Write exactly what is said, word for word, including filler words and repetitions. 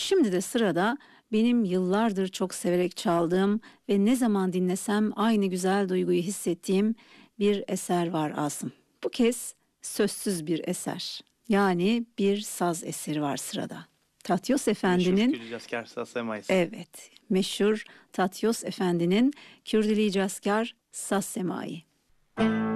Şimdi de sırada benim yıllardır çok severek çaldığım ve ne zaman dinlesem aynı güzel duyguyu hissettiğim bir eser var Asım. Bu kez sözsüz bir eser. Yani bir saz eseri var sırada. Tatyos Meşhur Efendi'nin, Gülcasker Sasemayız. evet, meşhur Tatyos Efendi'nin Kürdili Caskar Saz Semai.